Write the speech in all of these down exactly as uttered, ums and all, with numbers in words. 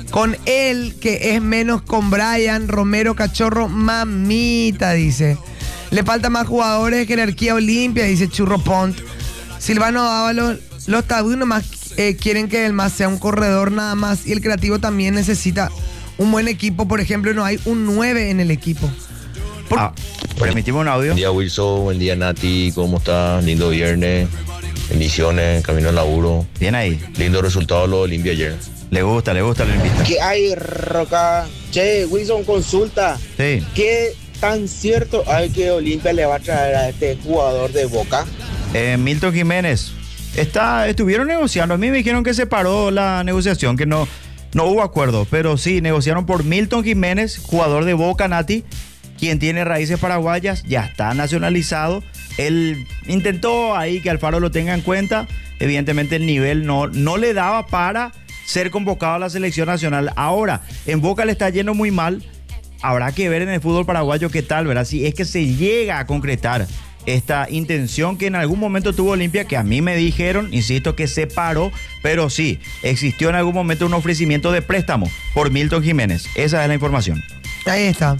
Con él, que es menos con Brian, Romero, Cachorro, mamita, dice. Le falta más jugadores de jerarquía Olimpia, dice Churro Pont. Silvano Ábalos, los tabú nomás eh, quieren que el más sea un corredor nada más, y el creativo también necesita un buen equipo. Por ejemplo, no hay un nueve en el equipo. Por... Ah, permitimos un audio. Buen día, Wilson. Buen día, Nati. ¿Cómo estás? Lindo viernes. Bendiciones. Camino al laburo. Bien ahí. Lindo resultado lo de Olimpia ayer. Le gusta, le gusta el Olimpista. ¿Qué hay, Roca? Che, Wilson, consulta. Sí. ¿Qué tan cierto hay que Olimpia le va a traer a este jugador de Boca? Eh, Milton Jiménez. Está, estuvieron negociando. A mí me dijeron que se paró la negociación, que no, no hubo acuerdo. Pero sí, negociaron por Milton Jiménez, jugador de Boca, Nati, quien tiene raíces paraguayas, ya está nacionalizado. Él intentó ahí que Alfaro lo tenga en cuenta. Evidentemente el nivel no, no le daba para ser convocado a la selección nacional. Ahora, en Boca le está yendo muy mal. Habrá que ver en el fútbol paraguayo qué tal, ¿verdad? Si es que se llega a concretar esta intención que en algún momento tuvo Olimpia, que a mí me dijeron, insisto, que se paró, pero sí, existió en algún momento un ofrecimiento de préstamo por Milton Jiménez. Esa es la información. Ahí está.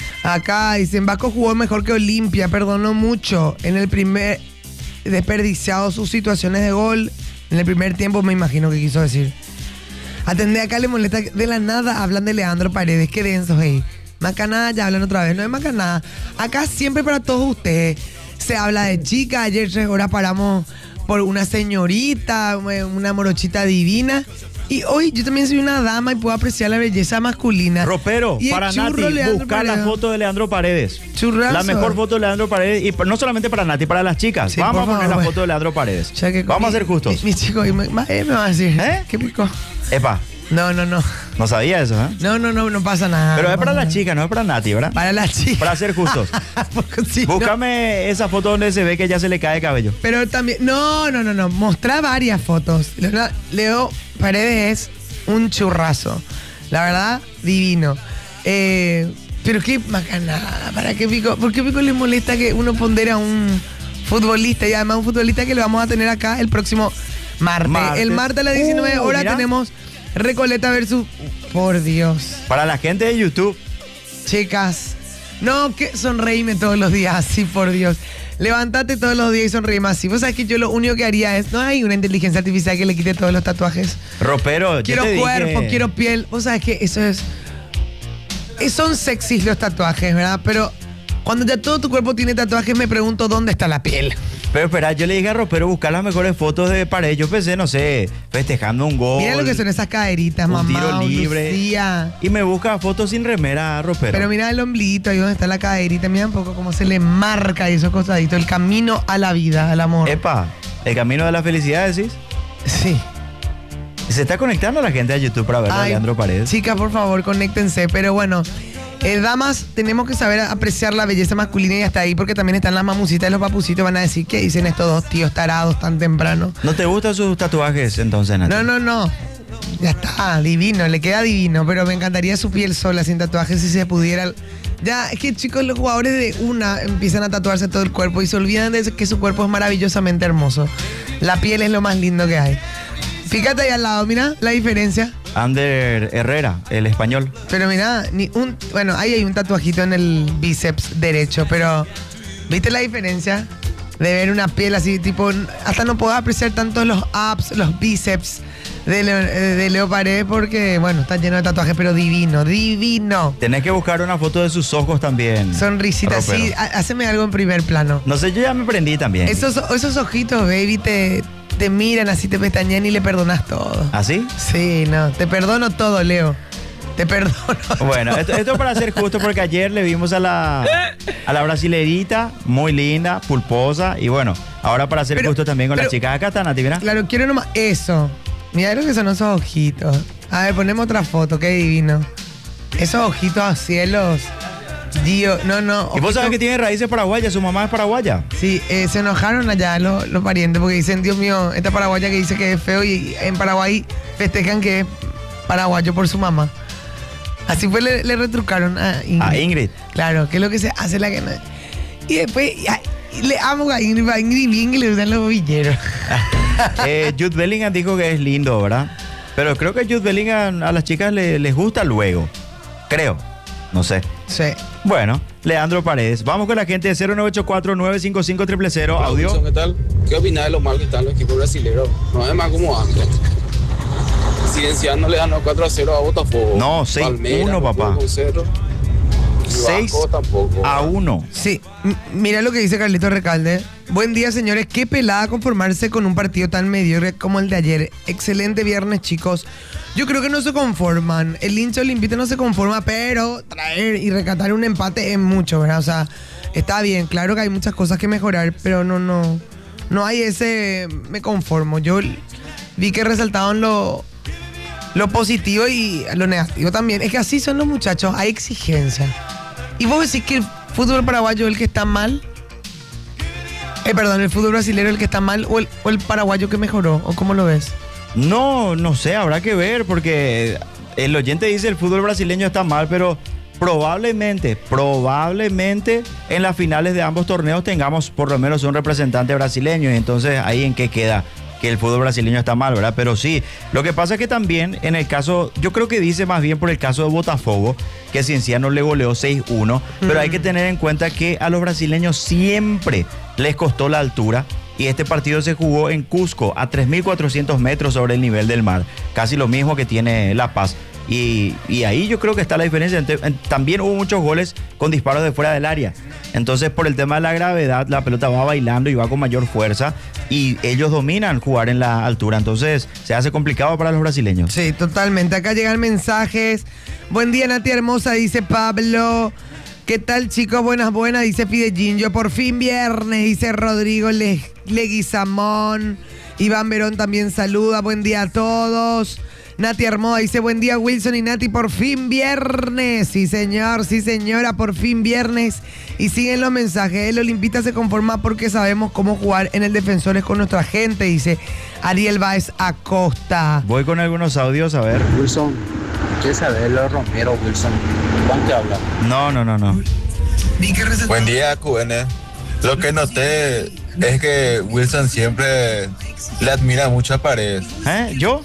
Acá dicen, Vasco jugó mejor que Olimpia, perdonó mucho. En el primer, desperdiciado sus situaciones de gol. En el primer tiempo, me imagino que quiso decir. Atendé, acá le molesta de la nada, hablan de Leandro Paredes, qué densos, hey. Macanada, ya hablan otra vez, no es macanada. Acá siempre para todos ustedes se habla de chicas. Ayer tres horas paramos por una señorita, una morochita divina. Y hoy yo también soy una dama y puedo apreciar la belleza masculina. Ropero, y para Nati, buscar la foto de Leandro Paredes. Churrazo. La mejor foto de Leandro Paredes. Y no solamente para Nati, para las chicas. Sí, vamos a poner favor, la foto de Leandro Paredes. Ya que vamos mi, a ser justos. Mi, mi chico, y me, eh, me va a decir, ¿Eh? ¿Qué pico? Epa. No, no, no. No sabía eso, ¿eh? No, no, no, no pasa nada. Pero no es para las chicas, no es para Nati, ¿verdad? Para las chicas. Para ser justos. Sí, búscame no. esa foto donde se ve que ya se le cae el cabello. Pero también, no, no, no, no. Mostrá varias fotos. Leo Paredes es un churrazo. La verdad, divino. Eh, pero qué macanada. ¿Para qué pico? ¿Por qué pico le molesta que uno pondera a un futbolista? Y además un futbolista que lo vamos a tener acá el próximo martes. martes. El martes a las diecinueve uh, horas tenemos Recoleta versus... Por Dios. Para la gente de YouTube. Chicas, no, que sonreíme todos los días así, por Dios. Levántate todos los días y sonreíme así. Vos sabés que yo lo único que haría es... No hay una inteligencia artificial que le quite todos los tatuajes. Ropero, quiero yo te cuerpo, dije... quiero piel. Vos sabés que eso es... Son sexys los tatuajes, ¿verdad? Pero cuando ya todo tu cuerpo tiene tatuajes, me pregunto dónde está la piel. Pero espera, yo le dije a Ropero buscar las mejores fotos de Paredes. Yo pensé, no sé, festejando un gol. Mira lo que son esas caderitas, un mamá. Tiro libre. Lucía. Y me busca fotos sin remera, Ropero. Pero mira el ombliguito, ahí donde está la caderita. Mira un poco cómo se le marca esos costaditos. El camino a la vida, al amor. Epa, el camino de la felicidad, ¿decís? Sí. Se está conectando la gente a YouTube para ver a Leandro Paredes. Chicas, por favor, conéctense. Pero bueno, eh, damas, tenemos que saber apreciar la belleza masculina y hasta ahí, porque también están las mamucitas y los papucitos. Van a decir, ¿qué dicen estos dos tíos tarados tan temprano? ¿No te gustan sus tatuajes entonces, Nati? No, no, no. Ya está, divino, le queda divino. Pero me encantaría su piel sola, sin tatuajes, si se pudiera. Ya, es que chicos, los jugadores de una empiezan a tatuarse todo el cuerpo y se olvidan de que su cuerpo es maravillosamente hermoso. La piel es lo más lindo que hay. Fíjate ahí al lado, mira la diferencia. Ander Herrera, el español. Pero mira, ni un, bueno, ahí hay un tatuajito en el bíceps derecho, pero ¿viste la diferencia? De ver una piel así, tipo, hasta no puedo apreciar tanto los abs, los bíceps de Leo, de Leo Paredes porque, bueno, está lleno de tatuajes, pero divino, divino. Tenés que buscar una foto de sus ojos también. Sonrisita, sí, haceme algo en primer plano. No sé, yo ya me prendí también. Esos, esos ojitos, baby, te... te miran así, te pestañean y le perdonas todo. ¿Así? Sí, no, te perdono todo, Leo. Te perdono. Bueno, esto, esto para ser justo, porque ayer le vimos a la, a la brasilerita, muy linda, pulposa, y bueno, ahora para ser pero, justo también con pero, las chicas. Acá están, Nati, mira. Claro, quiero nomás eso. Mira lo que son esos ojitos. A ver, ponemos otra foto, qué divino. Esos ojitos a cielos. Dios, no, no. Ojito. ¿Y vos sabés que tiene raíces paraguayas? ¿Su mamá es paraguaya? Sí, eh, se enojaron allá los, los parientes porque dicen, Dios mío, esta paraguaya que dice que es feo, y en Paraguay festejan que es paraguayo por su mamá. Así fue, le, le retrucaron a Ingrid. A Ingrid. Claro, que es lo que se hace la que no. Y después, ya, le amo a Ingrid, a Ingrid bien que le usan los villeros. eh, Jude Bellingham dijo que es lindo, ¿verdad? Pero creo que Jude Bellingham a las chicas le- les gusta luego. Creo. No sé. Sí. Bueno, Leandro Paredes. Vamos con la gente de cero nueve ocho cuatro nueve cinco cinco cero cero cero. Audio. ¿Qué tal? ¿Qué opinas de lo mal que están los equipos brasileños? No es más como antes. Cienciano le ganó cuatro a cero a Botafogo. No, seis uno, papá. seis tampoco. a uno. Sí, M- mira lo que dice Carlito Recalde. Buen día, señores. Qué pelada conformarse con un partido tan mediocre como el de ayer. Excelente viernes, chicos. Yo creo que no se conforman. El hincha olímpico no se conforma, pero traer y recatar un empate es mucho, ¿verdad? O sea, está bien. Claro que hay muchas cosas que mejorar, pero no, no, no hay ese me conformo. Yo vi que resaltaban lo, lo positivo y lo negativo también. Es que así son los muchachos. Hay exigencia. ¿Y vos decís que el fútbol paraguayo es el que está mal? Eh, perdón, ¿el fútbol brasileño es el que está mal o el, o el paraguayo que mejoró? ¿O cómo lo ves? No, no sé, habrá que ver porque el oyente dice el fútbol brasileño está mal, pero probablemente, probablemente en las finales de ambos torneos tengamos por lo menos un representante brasileño y entonces ahí en qué queda que el fútbol brasileño está mal, ¿verdad? Pero sí, lo que pasa es que también en el caso, yo creo que dice más bien por el caso de Botafogo, que Cienciano le goleó seis uno, pero hay que tener en cuenta que a los brasileños siempre les costó la altura. Y este partido se jugó en Cusco, a tres mil cuatrocientos metros sobre el nivel del mar. Casi lo mismo que tiene La Paz. Y, y ahí yo creo que está la diferencia. Ente- en- También hubo muchos goles con disparos de fuera del área. Entonces, por el tema de la gravedad, la pelota va bailando y va con mayor fuerza. Y ellos dominan jugar en la altura. Entonces, se hace complicado para los brasileños. Sí, totalmente. Acá llegan mensajes. Buen día, Nati hermosa, dice Pablo. ¿Qué tal, chicos? Buenas, buenas, dice Fidellín. Yo por fin viernes, dice Rodrigo Le- Leguizamón. Iván Verón también saluda. Buen día a todos. Nati hermosa dice buen día, Wilson y Nati, por fin viernes. Sí, señor, sí, señora, por fin viernes. Y siguen los mensajes. El Olimpita se conforma porque sabemos cómo jugar en el Defensores con nuestra gente, dice Ariel Báez Acosta. Voy con algunos audios, a ver. Wilson, ¿qué sabe de los Romero, Wilson? ¿Cuánto habla? No, no, no, no. Buen día, Q N. Lo que noté es que Wilson siempre le admira mucho a Paredes. ¿Eh? ¿Yo?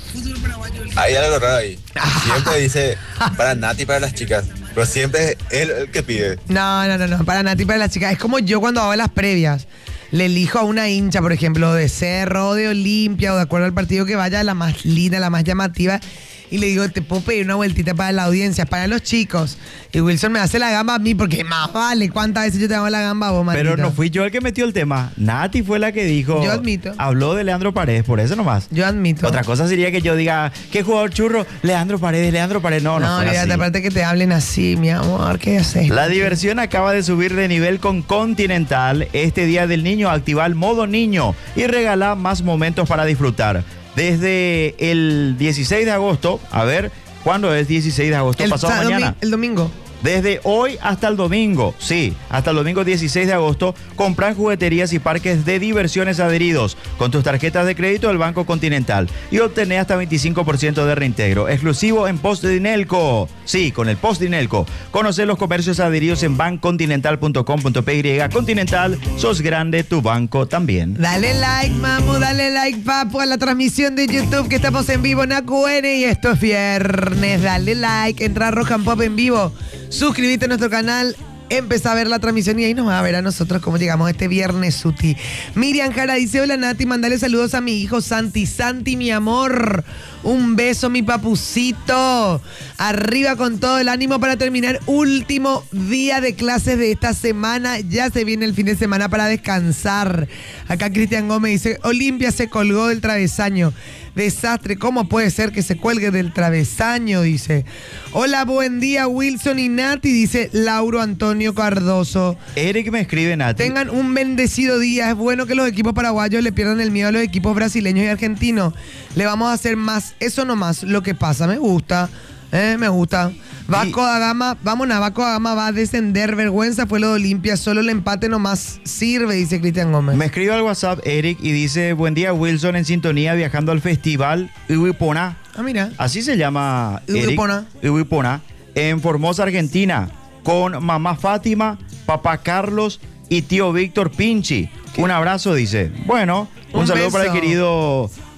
Hay algo raro ahí. Siempre dice para Nati y para las chicas, pero siempre es él el que pide. No, no, no, no, para Nati, para las chicas. Es como yo cuando hago las previas. Le elijo a una hincha, por ejemplo, de Cerro, de Olimpia, o de acuerdo al partido que vaya, la más linda, la más llamativa. Y le digo, te puedo pedir una vueltita para la audiencia, para los chicos. Y Wilson me hace la gamba a mí, porque más vale. ¿Cuántas veces yo te hago la gamba a vos, Matito? Pero no fui yo el que metió el tema. Nati fue la que dijo. Yo admito. Habló de Leandro Paredes, por eso nomás. Yo admito. Otra cosa sería que yo diga, ¿qué jugador churro? Leandro Paredes, Leandro Paredes. No, no, No, fue olvídate, así. aparte que te hablen así, mi amor, ¿qué haces? La diversión acaba de subir de nivel con Continental. Este Día del Niño activa el modo niño y regala más momentos para disfrutar. Desde el dieciséis de agosto, a ver, ¿cuándo es dieciséis de agosto? El, Pasado sa- mañana. domi- el domingo. Desde hoy hasta el domingo, sí, hasta el domingo dieciséis de agosto, compran jugueterías y parques de diversiones adheridos con tus tarjetas de crédito del Banco Continental y obtener hasta veinticinco por ciento de reintegro, exclusivo en Post Dinelco. Sí, con el Post Dinelco. Conocer los comercios adheridos en bancontinental punto com punto p y. Continental, sos grande, tu banco también. Dale like, mamu, dale like, papu, a la transmisión de YouTube que estamos en vivo en A Q N y esto es viernes. Dale like, entra a Rock and Pop en vivo, suscríbete a nuestro canal, empezá a ver la transmisión y ahí nos va a ver a nosotros cómo llegamos este viernes, Suti. Miriam Jara dice, hola Nati, mandale saludos a mi hijo Santi. Santi, mi amor, un beso, mi papucito. Arriba con todo el ánimo para terminar último día de clases de esta semana. Ya se viene el fin de semana para descansar. Acá Cristian Gómez dice, Olimpia se colgó del travesaño. Desastre, ¿cómo puede ser que se cuelgue del travesaño? Dice. Hola, buen día, Wilson y Nati, dice Lauro Antonio Cardoso. Eric me escribe, Nati. Tengan un bendecido día. Es bueno que los equipos paraguayos le pierdan el miedo a los equipos brasileños y argentinos. Le vamos a hacer más, eso nomás, lo que pasa. Me gusta, eh, me gusta. Vasco da Gama, vamos a Vasco da Gama va a descender. Vergüenza fue lo de Olimpia, solo el empate nomás sirve, dice Cristian Gómez. Me escribe al WhatsApp Eric y dice, buen día Wilson, en sintonía viajando al festival Uipona. Ah, mira. Así se llama Eric. Uipona. Uipona. En Formosa, Argentina, con mamá Fátima, papá Carlos y tío Víctor Pinchi. Un abrazo, dice. Bueno, un, Un saludo para el beso. querido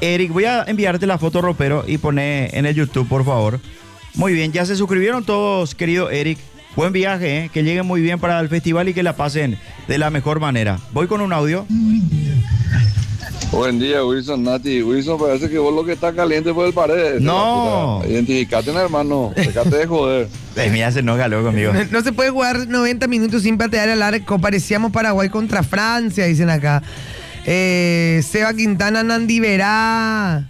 Eric, voy a enviarte la foto, ropero, y poné en el YouTube, por favor. Muy bien, ya se suscribieron todos, querido Eric. Buen viaje, ¿eh? Que lleguen muy bien para el festival y que la pasen de la mejor manera. Voy con un audio. Buen día, Wilson, Nati. Wilson, parece que vos lo que está caliente por el pared. No. Identificate, hermano. Dejate de joder. Eh, mira, se enoja luego conmigo. No, no se puede jugar noventa minutos sin patear al arco. Parecíamos Paraguay contra Francia, dicen acá. Eh, Seba Quintana, Nandi Verá.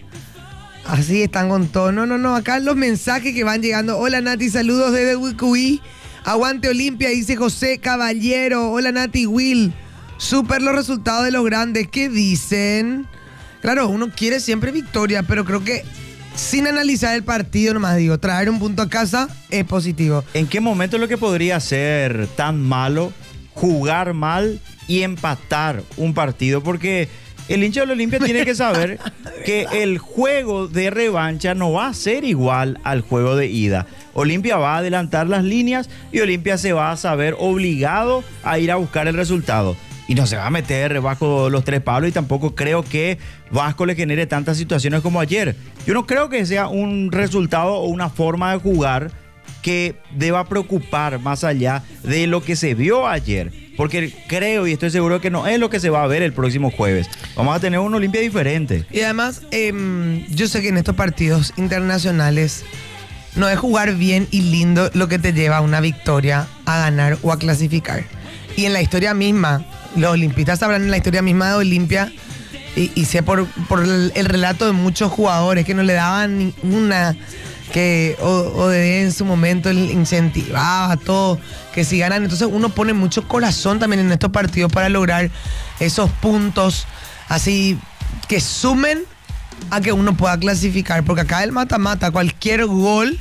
Así están con todo. No, no, no. Acá los mensajes que van llegando. Hola, Nati, saludos desde Wicuí. Aguante Olimpia, dice José Caballero. Hola, Nati, Will. Súper los resultados de los grandes. ¿Qué dicen? Claro, uno quiere siempre victoria, pero creo que sin analizar el partido, nomás digo, traer un punto a casa es positivo. ¿En qué momento es lo que podría ser tan malo jugar mal y empatar un partido? Porque el hincha del Olimpia tiene que saber que el juego de revancha no va a ser igual al juego de ida. Olimpia va a adelantar las líneas y Olimpia se va a saber obligado a ir a buscar el resultado. Y no se va a meter bajo los tres palos y tampoco creo que Vasco le genere tantas situaciones como ayer. Yo no creo que sea un resultado o una forma de jugar que deba preocupar más allá de lo que se vio ayer. Porque creo y estoy seguro que no es lo que se va a ver el próximo jueves. Vamos a tener una Olimpia diferente. Y además, eh, yo sé que en estos partidos internacionales no es jugar bien y lindo lo que te lleva a una victoria, a ganar o a clasificar. Y en la historia misma, los olimpistas sabrán en la historia misma de Olimpia, y, y sé por, por el, el relato de muchos jugadores que no le daban ninguna, que O D D en su momento incentivaba todo, que si ganan. Entonces uno pone mucho corazón también en estos partidos para lograr esos puntos así que sumen a que uno pueda clasificar, porque acá el mata-mata, cualquier gol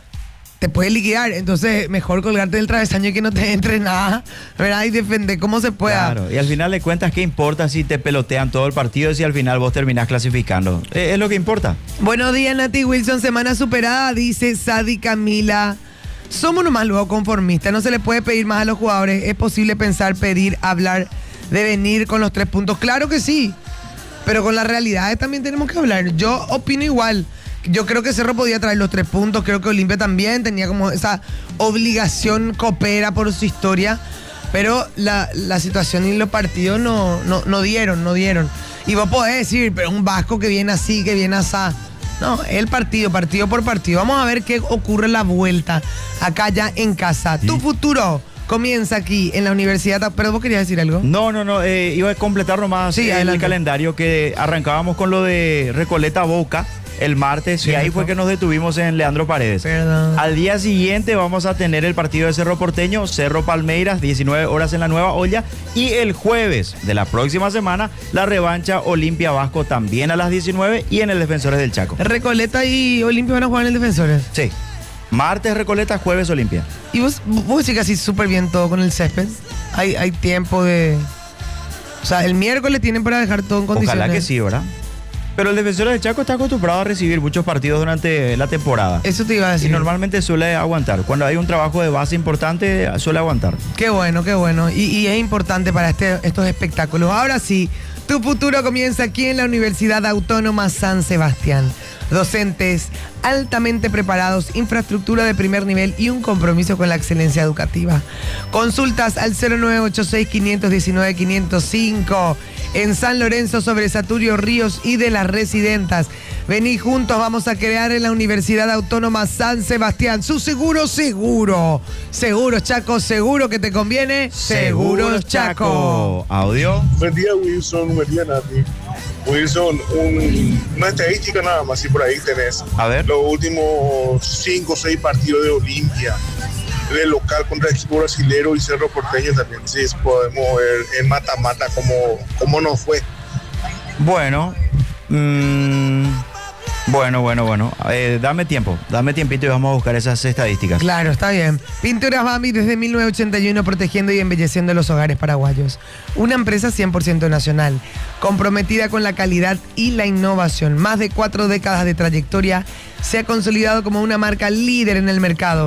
te puede liquidar. Entonces mejor colgarte del travesaño y que no te entre nada, ¿verdad? Y defender como se pueda. Claro, y al final de cuentas, ¿qué importa si te pelotean todo el partido si al final vos terminás clasificando? Es, es lo que importa. Buenos días, Nati Wilson, semana superada, dice Sadi Camila. Somos nomás luego conformistas, no se le puede pedir más a los jugadores. Es posible pensar, pedir, hablar, de venir con los tres puntos. Claro que sí, pero con las realidades también tenemos que hablar. Yo opino igual. Yo creo que Cerro podía traer los tres puntos, creo que Olimpia también tenía como esa obligación, coopera por su historia, pero la, la situación y los partidos no, no, no dieron, no dieron. Y vos podés decir, pero un Vasco que viene así, que viene así. No, el partido, partido por partido. Vamos a ver qué ocurre en la vuelta acá ya en casa. Sí. Tu futuro comienza aquí en la universidad. Pero vos querías decir algo. No, no, no, eh, iba a completar nomás sí, el, el calendario, que arrancábamos con lo de Recoleta Boca el martes, ¿cierto? Y ahí fue que nos detuvimos en Leandro Paredes. Perdón. Al día siguiente vamos a tener el partido de Cerro Porteño, Cerro Palmeiras, diecinueve horas en la Nueva Olla. Y el jueves de la próxima semana, la revancha Olimpia Vasco también a las diecinueve y en el Defensores del Chaco. ¿Recoleta y Olimpia van a jugar en el Defensores? Sí. Martes Recoleta, jueves Olimpia. ¿Y vos, vos decís así súper bien todo con el césped? Hay, hay tiempo de... O sea, el miércoles tienen para dejar todo en condiciones. Ojalá que sí, ¿verdad? Pero el Defensor del Chaco está acostumbrado a recibir muchos partidos durante la temporada. Eso te iba a decir. Y normalmente suele aguantar. Cuando hay un trabajo de base importante, suele aguantar. Qué bueno, qué bueno. Y, y es importante para este, estos espectáculos. Ahora sí, tu futuro comienza aquí en la Universidad Autónoma San Sebastián. Docentes altamente preparados, infraestructura de primer nivel y un compromiso con la excelencia educativa. Consultas al cero nueve ocho seis, cinco uno nueve, cinco cero cinco. En San Lorenzo, sobre Saturio Ríos y de las Residentas. Vení juntos, vamos a crear en la Universidad Autónoma San Sebastián su seguro seguro. Seguros Chaco, seguro que te conviene. Seguros Chaco. Audio. Buen día, Wilson. Buen día, Nati. Wilson, un, una estadística nada más, si por ahí tenés. A ver. Los últimos cinco o seis partidos de Olimpia, de local contra el equipo brasilero y Cerro Porteño también. Sí, podemos ver en mata-mata cómo, cómo nos fue. Bueno, mmm, bueno, bueno, bueno. Eh, dame tiempo, dame tiempito y vamos a buscar esas estadísticas. Claro, está bien. Pinturas Bambi desde mil novecientos ochenta y uno, protegiendo y embelleciendo los hogares paraguayos. Una empresa cien por ciento nacional, comprometida con la calidad y la innovación. Más de cuatro décadas de trayectoria, se ha consolidado como una marca líder en el mercado,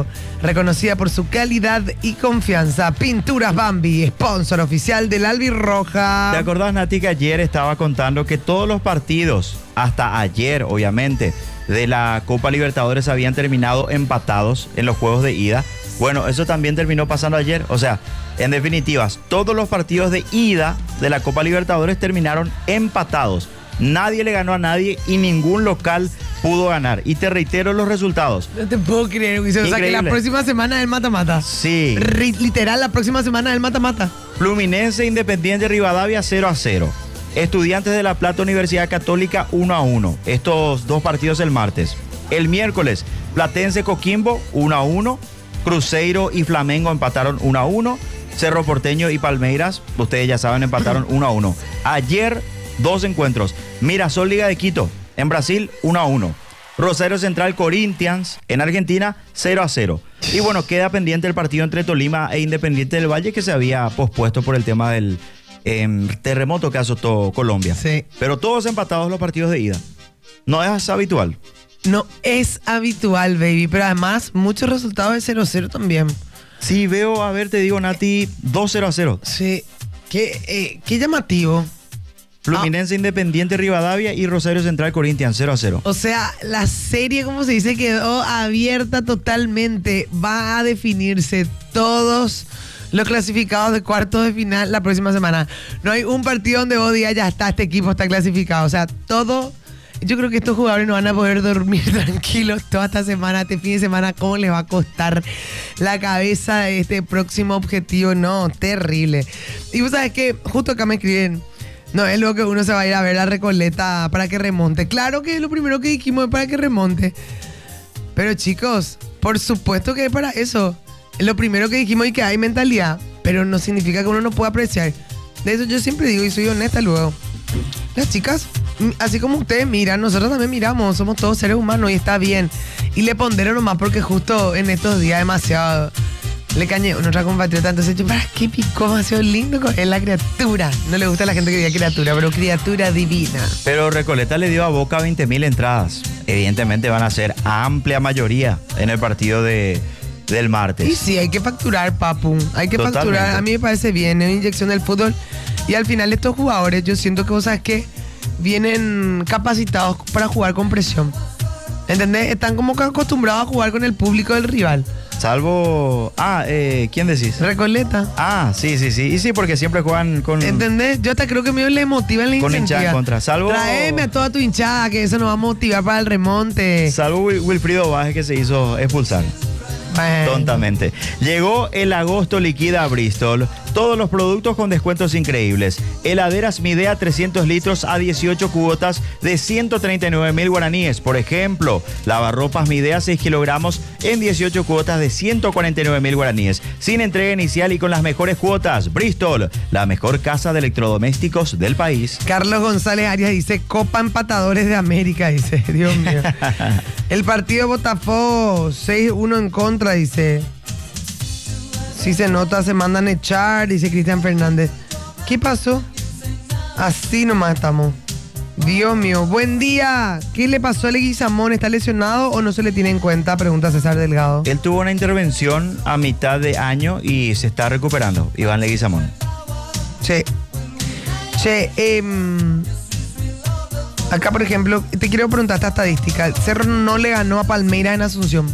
reconocida por su calidad y confianza. Pinturas Bambi, sponsor oficial del Albirroja. ¿Te acordás, Nati, que ayer estaba contando que todos los partidos, hasta ayer, obviamente, de la Copa Libertadores habían terminado empatados en los juegos de ida? Bueno, eso también terminó pasando ayer. O sea, en definitivas, todos los partidos de ida de la Copa Libertadores terminaron empatados. Nadie le ganó a nadie y ningún local pudo ganar. Y te reitero los resultados. No te puedo creer, Wiso. O sea, que la próxima semana es el mata-mata. Sí. R- literal, la próxima semana es el mata-mata. Fluminense Independiente Rivadavia cero a cero. Estudiantes de La Plata Universidad Católica uno a uno. Estos dos partidos el martes. El miércoles, Platense Coquimbo uno a uno. Cruzeiro y Flamengo empataron uno a uno. Cerro Porteño y Palmeiras, ustedes ya saben, empataron uno a uno. Ayer, dos encuentros. Mirasol Liga de Quito, en Brasil, uno a uno. Rosario Central Corinthians, en Argentina, cero a cero. Y bueno, queda pendiente el partido entre Tolima e Independiente del Valle, que se había pospuesto por el tema del eh, terremoto que azotó Colombia. Sí. Pero todos empatados los partidos de ida. No es habitual. No es habitual, baby. Pero además, muchos resultados de cero a cero también. Sí, veo, a ver, te digo, Nati, dos cero a cero. Sí. Qué, eh, qué llamativo. Fluminense, ah. Independiente Rivadavia y Rosario Central Corinthians cero a cero. O sea, la serie, como se dice, quedó abierta totalmente. Va a definirse todos los clasificados de cuartos de final la próxima semana. No hay un partido donde vos digas, ya está, este equipo está clasificado. O sea, todo... Yo creo que estos jugadores no van a poder dormir tranquilos toda esta semana, este fin de semana. ¿Cómo les va a costar la cabeza de este próximo objetivo? No, terrible. Y vos sabés que justo acá me escriben, no es lo que uno se va a ir a ver la Recoleta para que remonte. Claro que lo primero que dijimos es para que remonte. Pero chicos, por supuesto que es para eso. Lo primero que dijimos es que hay mentalidad, pero no significa que uno no pueda apreciar. De eso yo siempre digo y soy honesta luego. Las chicas, así como ustedes miran, nosotros también miramos, somos todos seres humanos y está bien. Y le pondero nomás porque justo en estos días demasiado le cañé a nuestra compatriota. Entonces yo, ¿para qué picó? Demasiado lindo con es la criatura. No le gusta a la gente que diga criatura, pero criatura divina. Pero Recoleta le dio a Boca veinte mil entradas. Evidentemente van a ser amplia mayoría en el partido de, del martes. Y sí, hay que facturar, papu. Hay que Totalmente. facturar. A mí me parece bien, es una inyección del fútbol. Y al final estos jugadores, yo siento que vos sabes que vienen capacitados para jugar con presión. ¿Entendés? Están como que acostumbrados a jugar con el público del rival. Salvo... Ah, eh, ¿quién decís? Recoleta. Ah, sí, sí, sí. Y sí, porque siempre juegan con... ¿Entendés? Yo hasta creo que medio le motivan la Con hinchada en contra. Salvo... Traeme a toda tu hinchada, que eso nos va a motivar para el remonte. Salvo Wil- Wilfrido Vázquez, que se hizo expulsar. Bueno. Tontamente. Llegó el agosto liquida a Bristol. Todos los productos con descuentos increíbles. Heladeras Midea trescientos litros a dieciocho cuotas de ciento treinta y nueve mil guaraníes. Por ejemplo, lavarropas Midea seis kilogramos en dieciocho cuotas de ciento cuarenta y nueve mil guaraníes. Sin entrega inicial y con las mejores cuotas. Bristol, la mejor casa de electrodomésticos del país. Carlos González Arias dice, Copa Empatadores de América, dice. Dios mío. El partido Botafogo, seis uno en contra, dice. Si se nota, se mandan echar, dice Cristian Fernández. ¿Qué pasó? Así nomás estamos. Dios mío, buen día. ¿Qué le pasó a Leguizamón? ¿Está lesionado o no se le tiene en cuenta? Pregunta César Delgado. Él tuvo una intervención a mitad de año y se está recuperando. Iván Leguizamón. Che. Che, eh, acá por ejemplo, te quiero preguntar esta estadística. El Cerro no le ganó a Palmeiras en Asunción.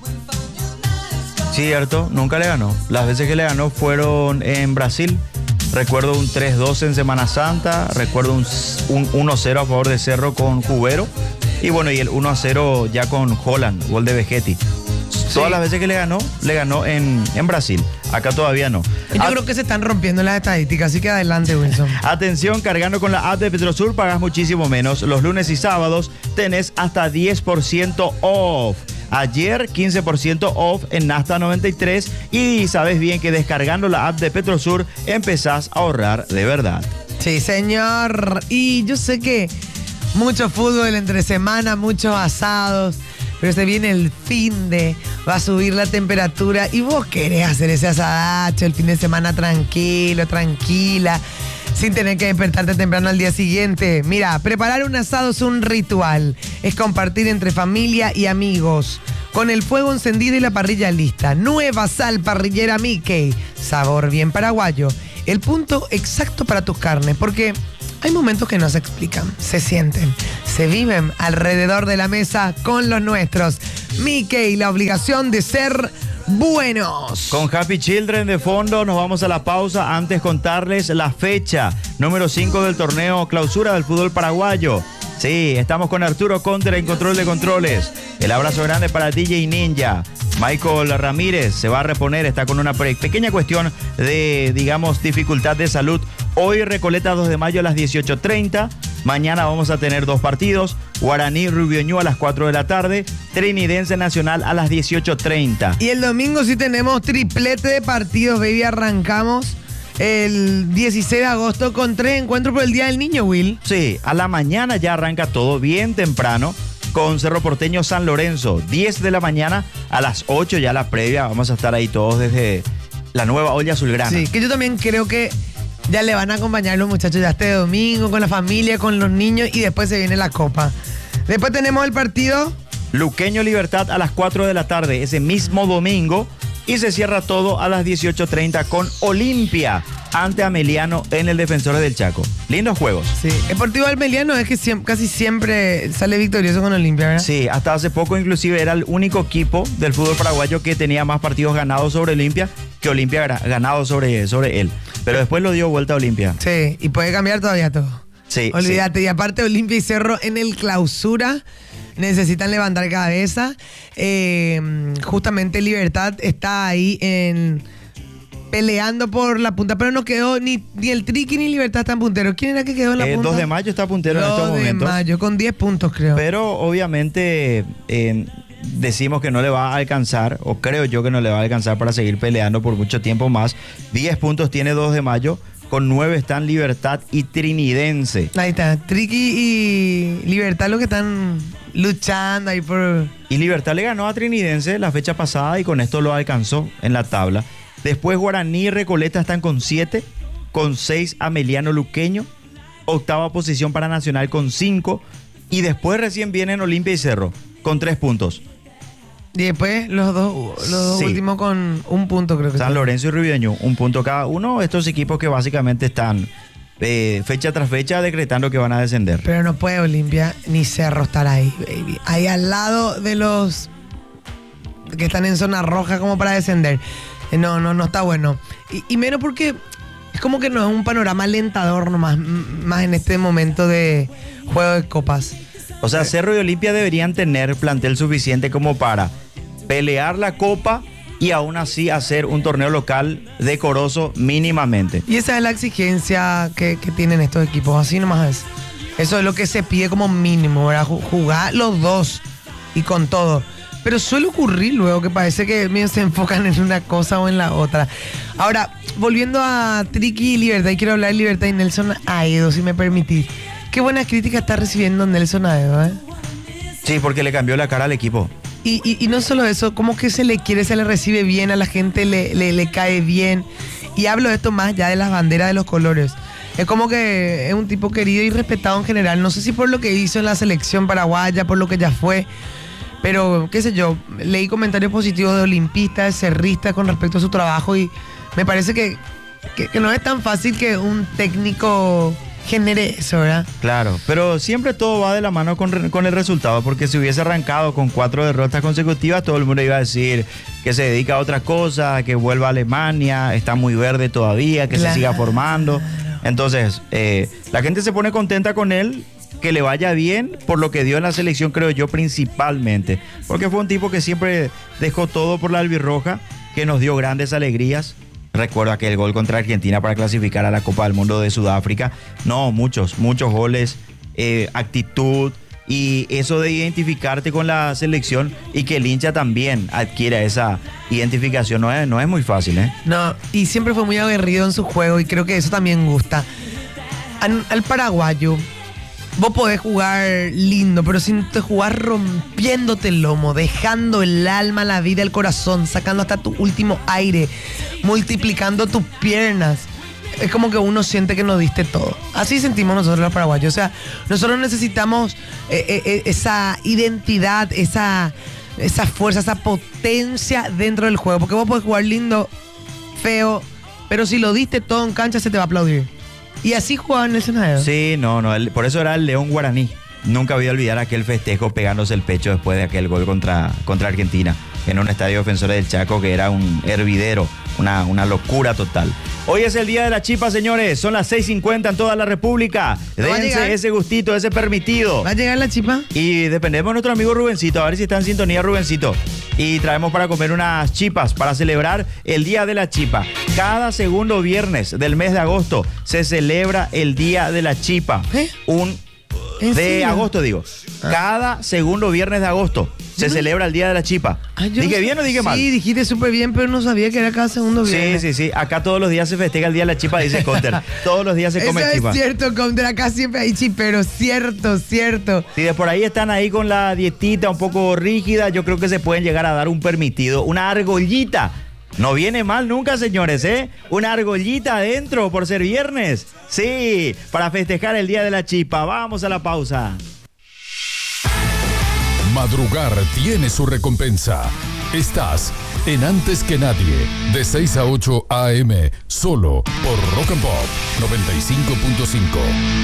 Cierto, nunca le ganó. Las veces que le ganó fueron en Brasil. Recuerdo un tres dos en Semana Santa. Recuerdo un, un uno cero a favor de Cerro con Cubero. Y bueno, y el uno a cero ya con Holland, gol de Vegetti. Sí. Todas las veces que le ganó, le ganó en, en Brasil. Acá todavía no. Yo At- creo que se están rompiendo las estadísticas, así que adelante, Wilson. Atención, cargando con la app de Petrosur pagas muchísimo menos. Los lunes y sábados tenés hasta diez por ciento off. Ayer quince por ciento off en Nasta noventa y tres y sabes bien que descargando la app de Petrosur empezás a ahorrar de verdad. Sí, señor. Y yo sé que mucho fútbol entre semana, muchos asados, pero se viene el fin de, va a subir la temperatura y vos querés hacer ese asadacho el fin de semana tranquilo, tranquila, sin tener que despertarte temprano al día siguiente. Mira, preparar un asado es un ritual, es compartir entre familia y amigos. con el fuego encendido y la parrilla lista. Nueva sal parrillera Mickey, sabor bien paraguayo. El punto exacto para tus carnes, porque hay momentos que no se explican, se sienten, se viven alrededor de la mesa con los nuestros. Mickey, la obligación de ser buenos. Con Happy Children de fondo nos vamos a la pausa. Antes contarles la fecha número cinco del torneo clausura del fútbol paraguayo. Sí, estamos con Arturo Contra en control de controles. El abrazo grande para D J Ninja. Michael Ramírez se va a reponer, está con una pequeña cuestión de, digamos, dificultad de salud. Hoy Recoleta dos de mayo a las dieciocho treinta. Mañana vamos a tener dos partidos. Guaraní Rubioñú a las cuatro de la tarde. Trinidense Nacional a las dieciocho treinta. Y el domingo sí tenemos triplete de partidos, baby. Arrancamos el dieciséis de agosto con tres encuentros por el Día del Niño, Will. Sí, a la mañana ya arranca todo bien temprano con Cerro Porteño San Lorenzo. diez de la mañana a las ocho ya la previa. Vamos a estar ahí todos desde la nueva olla azulgrana. Sí, que yo también creo que ya le van a acompañar los muchachos ya este domingo con la familia, con los niños y después se viene la copa. Después tenemos el partido Luqueño Libertad a las cuatro de la tarde, ese mismo domingo. Y se cierra todo a las dieciocho treinta con Olimpia ante Ameliano en el Defensores del Chaco. Lindos juegos. Sí, Deportivo Ameliano es que siempre, casi siempre sale victorioso con Olimpia, ¿verdad? Sí, hasta hace poco inclusive era el único equipo del fútbol paraguayo que tenía más partidos ganados sobre Olimpia que Olimpia ganado sobre, sobre él. Pero después lo dio vuelta a Olimpia. Sí, y puede cambiar todavía todo. Sí. Olvídate, sí. Y aparte Olimpia y Cerro en el clausura necesitan levantar cabeza. Eh, justamente Libertad está ahí en peleando por la punta, pero no quedó ni, ni el Triqui ni Libertad tan puntero. ¿Quién era que quedó en la eh, punta? dos de mayo está puntero en estos momentos. dos de mayo, con diez puntos creo. Pero obviamente eh, decimos que no le va a alcanzar, o creo yo que no le va a alcanzar para seguir peleando por mucho tiempo más. diez puntos tiene dos de mayo. Con nueve están Libertad y Trinidense. Ahí está, Triqui y Libertad lo que están luchando ahí por... Y Libertad le ganó a Trinidense la fecha pasada y con esto lo alcanzó en la tabla. Después Guaraní y Recoleta están con siete, con seis Ameliano Luqueño, octava posición para Nacional con cinco, y después recién vienen Olimpia y Cerro con tres puntos. Y después los dos, los dos Sí. últimos con un punto creo que San son. Lorenzo y Rubioño, un punto cada uno. Estos equipos que básicamente están eh, fecha tras fecha decretando que van a descender. Pero no puede Olimpia ni Cerro estar ahí, baby. Ahí al lado de los que están en zona roja como para descender. No, no, no está bueno. Y, y menos porque es como que no es un panorama alentador nomás, más en este momento de juego de copas. O sea, Cerro y Olimpia deberían tener plantel suficiente como para pelear la copa y aún así hacer un torneo local decoroso mínimamente. Y esa es la exigencia que, que tienen estos equipos, así nomás es. Eso es lo que se pide como mínimo, ¿verdad? Jugar los dos y con todo. Pero suele ocurrir luego que parece que bien, se enfocan en una cosa o en la otra. Ahora, volviendo a Triqui y Libertad, y quiero hablar de Libertad y Nelson Aedo, si me permitís. Qué buenas críticas está recibiendo Nelson Aedo, ¿eh? Sí, porque le cambió la cara al equipo. Y, y, y no solo eso, como que se le quiere, se le recibe bien, a la gente le, le, le cae bien. Y hablo de esto más ya de las banderas de los colores. Es como que es un tipo querido y respetado en general. No sé si por lo que hizo en la selección paraguaya, por lo que ya fue. Pero, qué sé yo, leí comentarios positivos de olimpistas, de cerristas con respecto a su trabajo. Y me parece que, que, que no es tan fácil que un técnico genere eso, ¿verdad? Claro, pero siempre todo va de la mano con, con el resultado, porque si hubiese arrancado con cuatro derrotas consecutivas, todo el mundo iba a decir que se dedica a otra cosa, que vuelva a Alemania, está muy verde todavía, que claro. se siga formando. Entonces, eh, la gente se pone contenta con él, que le vaya bien por lo que dio en la selección, creo yo, principalmente. Porque fue un tipo que siempre dejó todo por la albirroja, que nos dio grandes alegrías. Recuerdo aquel gol contra Argentina para clasificar a la Copa del Mundo de Sudáfrica. No, muchos, muchos goles, eh, actitud y eso de identificarte con la selección y que el hincha también adquiera esa identificación. No es, no es muy fácil, ¿eh? No, y siempre fue muy aguerrido en su juego y creo que eso también gusta. Al, al paraguayo, vos podés jugar lindo, pero si te jugás rompiéndote el lomo, dejando el alma, la vida, el corazón, sacando hasta tu último aire, multiplicando tus piernas, es como que uno siente que no diste todo. Así sentimos nosotros los paraguayos. O sea, nosotros necesitamos eh, eh, esa identidad, esa esa fuerza, esa potencia dentro del juego. Porque vos podés jugar lindo, feo, pero si lo diste todo en cancha se te va a aplaudir. Y así jugaba Nelson Haedo. Sí, no, no, el- por eso era el León Guaraní. Nunca voy a olvidar aquel festejo pegándose el pecho después de aquel gol contra, contra Argentina en un estadio Defensores del Chaco que era un hervidero, una, una locura total. Hoy es el día de la chipa, señores. Son las seis cincuenta en toda la República. ¿No va a llegar? Dense ese gustito, ese permitido. ¿Va a llegar la chipa? Y dependemos de nuestro amigo Rubencito, a ver si está en sintonía Rubencito. Y traemos para comer unas chipas para celebrar el Día de la Chipa. Cada segundo viernes del mes de agosto se celebra el Día de la Chipa. ¿Eh? Un ¿En de serio? agosto, digo. Ah. Cada segundo viernes de agosto se no- celebra el Día de la Chipa. Ah, yo ¿Dije no- bien o dije mal? Sí, dijiste súper bien, pero no sabía que era cada segundo Sí, viernes. sí, sí. Acá todos los días se festeja el Día de la Chipa, dice Conter. Todos los días se come Eso chipa. es cierto, Contra, acá siempre hay chiperos, cierto, cierto. Si de por ahí están ahí con la dietita un poco rígida, yo creo que se pueden llegar a dar un permitido, una argollita. No viene mal nunca, señores, ¿eh? Una argollita adentro por ser viernes. Sí, para festejar el Día de la Chipa. Vamos a la pausa. Madrugar tiene su recompensa. Estás en Antes que Nadie, de seis a ocho a eme, solo por Rock and Pop noventa y cinco punto cinco.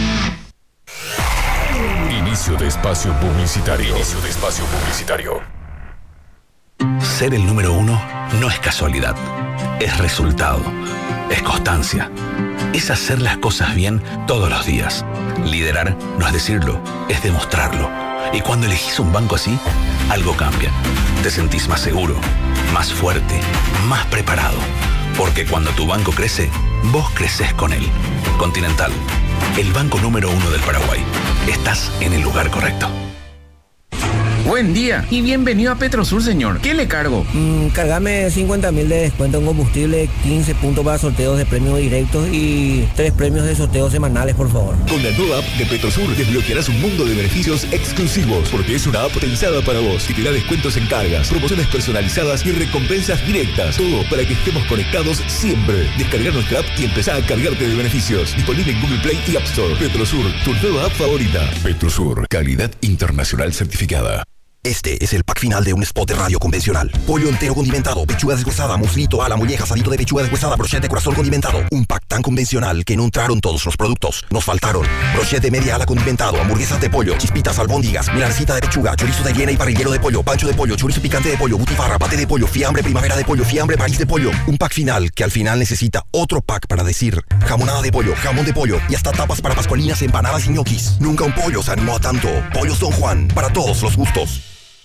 Inicio de espacio publicitario. Inicio de espacio publicitario. Ser el número uno no es casualidad, es resultado, es constancia, es hacer las cosas bien todos los días. Liderar no es decirlo, es demostrarlo. Y cuando elegís un banco así, algo cambia. Te sentís más seguro, más fuerte, más preparado. Porque cuando tu banco crece, vos creces con él. Continental, el banco número uno del Paraguay. Estás en el lugar correcto. Buen día y bienvenido a Petrosur, señor. ¿Qué le cargo? Mm, cargame cincuenta mil de descuento en combustible, quince puntos para sorteos de premios directos y tres premios de sorteos semanales, por favor. Con la nueva app de Petrosur desbloquearás un mundo de beneficios exclusivos, porque es una app pensada para vos y te da descuentos en cargas, promociones personalizadas y recompensas directas. Todo para que estemos conectados siempre. Descarga nuestra app y empezá a cargarte de beneficios. Disponible en Google Play y App Store. Petrosur, tu nueva app favorita. Petrosur, calidad internacional certificada. Este es el pack final de un spot de radio convencional. Pollo entero condimentado, pechuga deshuesada, muslito, ala, molleja, asadito de pechuga deshuesada, brochete, corazón condimentado. Un pack tan convencional que no entraron todos los productos. Nos faltaron brochete media ala condimentado, hamburguesas de pollo, chispitas, albóndigas, milanesita de pechuga, chorizo de Viena y parrillero de pollo, pancho de pollo, chorizo picante de pollo, butifarra, pate de pollo, fiambre primavera de pollo, fiambre París de pollo. Un pack final que al final necesita otro pack para decir jamonada de pollo, jamón de pollo y hasta tapas para pascualinas, empanadas y ñoquis. Nunca un pollo se animó a tanto. Pollos Don Juan, para todos los gustos.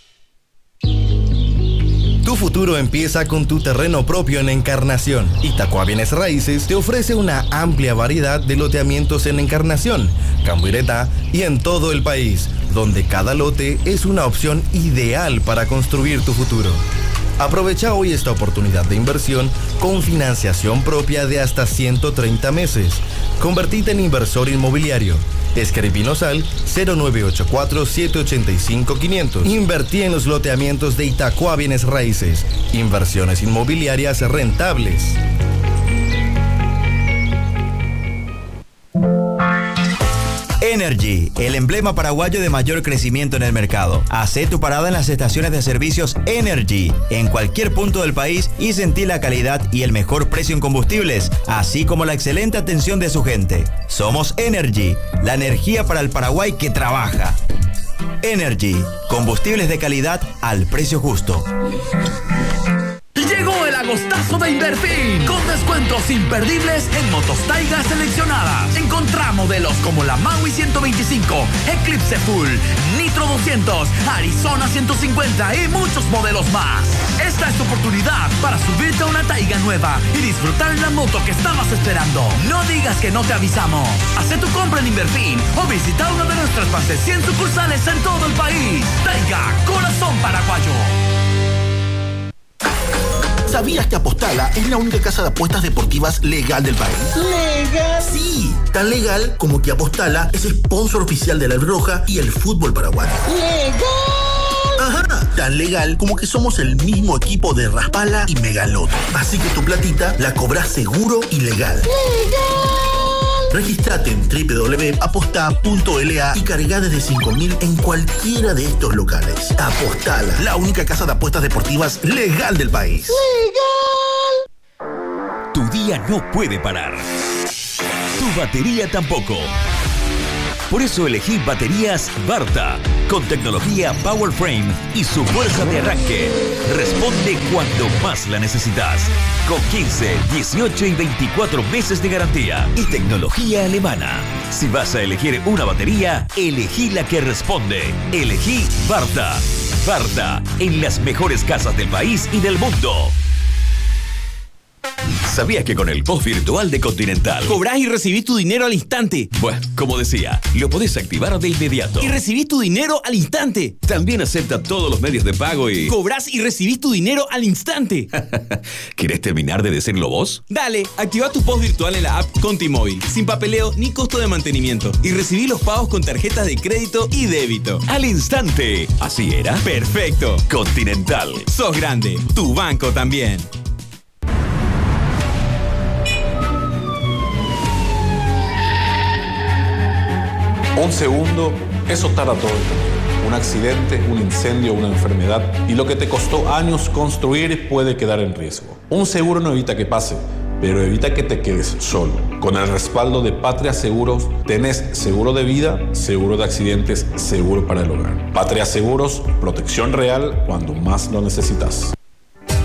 Tu futuro empieza con tu terreno propio en Encarnación. Itacua Bienes Raíces te ofrece una amplia variedad de loteamientos en Encarnación, Cambuireta y en todo el país, donde cada lote es una opción ideal para construir tu futuro. Aprovecha hoy esta oportunidad de inversión con financiación propia de hasta ciento treinta meses. Convertite en inversor inmobiliario. Escribinos al cero nueve ocho cuatro, siete ocho cinco, quinientos. Invertí en los loteamientos de Itacua Bienes Raíces. Inversiones inmobiliarias rentables. Energy, el emblema paraguayo de mayor crecimiento en el mercado. Hacé tu parada en las estaciones de servicios Energy, en cualquier punto del país y sentí la calidad y el mejor precio en combustibles, así como la excelente atención de su gente. Somos Energy, la energía para el Paraguay que trabaja. Energy, combustibles de calidad al precio justo. Llegó el agostazo de Inverfin, con descuentos imperdibles en motos Taiga seleccionadas. Encontrá modelos como la Maui ciento veinticinco, Eclipse Full, Nitro doscientos, Arizona ciento cincuenta y muchos modelos más. Esta es tu oportunidad para subirte a una Taiga nueva y disfrutar la moto que estabas esperando. No digas que no te avisamos. Haz tu compra en Inverfin o visita una de nuestras más de cien sucursales en todo el país. Taiga, corazón paraguayo. ¿Sabías que Apostala es la única casa de apuestas deportivas legal del país? ¿Legal? Sí, tan legal como que Apostala es sponsor oficial de la Albirroja y el fútbol paraguayo. ¡Legal! Ajá, tan legal como que somos el mismo equipo de Raspala y Megaloto. Así que tu platita la cobras seguro y legal. ¡Legal! Registrate en doble u doble u doble u punto aposta punto l a y carga desde cinco mil en cualquiera de estos locales. Apostala, la única casa de apuestas deportivas legal del país. ¡Legal! Tu día no puede parar. Tu batería tampoco. Por eso elegí baterías Varta, con tecnología Power Frame y su fuerza de arranque. Responde cuando más la necesitas. Con quince, dieciocho y veinticuatro meses de garantía y tecnología alemana. Si vas a elegir una batería, elegí la que responde. Elegí Varta. Varta, en las mejores casas del país y del mundo. ¿Sabías que con el post virtual de Continental cobrás y recibís tu dinero al instante? Bueno, como decía, lo podés activar de inmediato. Y recibís tu dinero al instante. También acepta todos los medios de pago y... Cobrás y recibís tu dinero al instante. ¿Querés terminar de decirlo vos? Dale, activa tu post virtual en la app Contimóvil, sin papeleo ni costo de mantenimiento. Y recibí los pagos con tarjetas de crédito y débito. Al instante. ¿Así era? Perfecto. Continental. Sos grande. Tu banco también. Un segundo, eso tarda todo el tiempo. Un accidente, un incendio, una enfermedad y lo que te costó años construir puede quedar en riesgo. Un seguro no evita que pase, pero evita que te quedes solo. Con el respaldo de Patria Seguros, tenés seguro de vida, seguro de accidentes, seguro para el hogar. Patria Seguros, protección real cuando más lo necesitas.